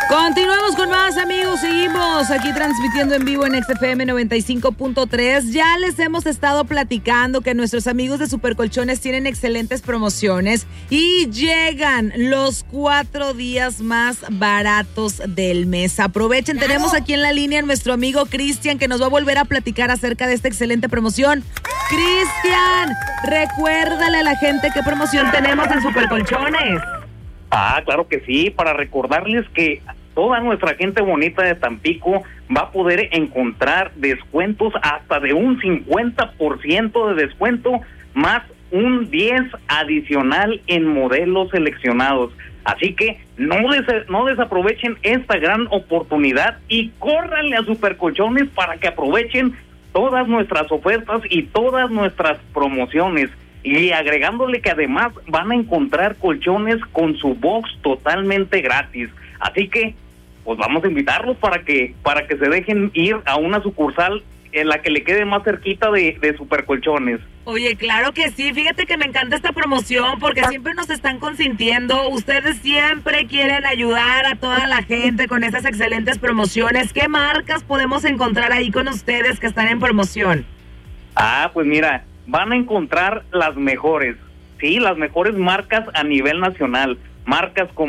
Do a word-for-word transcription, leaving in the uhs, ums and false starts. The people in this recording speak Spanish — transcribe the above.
Continuamos con más, amigos. Seguimos aquí transmitiendo en vivo en X F M noventa y cinco punto tres. Ya les hemos estado platicando que nuestros amigos de Supercolchones tienen excelentes promociones y llegan los cuatro días más baratos del mes. Aprovechen, tenemos aquí en la línea a nuestro amigo Cristian, que nos va a volver a platicar acerca de esta excelente promoción. Cristian, recuérdale a la gente qué promoción tenemos en Supercolchones. Ah, claro que sí, para recordarles que toda nuestra gente bonita de Tampico va a poder encontrar descuentos hasta de un cincuenta por ciento de descuento, más un diez adicional en modelos seleccionados. Así que no, des- no desaprovechen esta gran oportunidad y córranle a Supercolchones para que aprovechen todas nuestras ofertas y todas nuestras promociones. Y agregándole que además van a encontrar colchones con su box totalmente gratis. Así que, pues vamos a invitarlos para que para que se dejen ir a una sucursal en la que le quede más cerquita de, de Supercolchones. Oye, claro que sí. Fíjate que me encanta esta promoción porque siempre nos están consintiendo. Ustedes siempre quieren ayudar a toda la gente con esas excelentes promociones. ¿Qué marcas podemos encontrar ahí con ustedes que están en promoción? Ah, pues mira, van a encontrar las mejores, sí, las mejores marcas a nivel nacional, marcas como